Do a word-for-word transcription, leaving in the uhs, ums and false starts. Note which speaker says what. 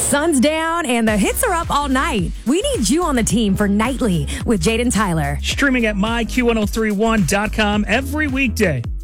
Speaker 1: sun's down and the hits are up all night. We need you on the team for Nightly with Jaden Tyler.
Speaker 2: Streaming at my Q ten thirty-one dot com every weekday.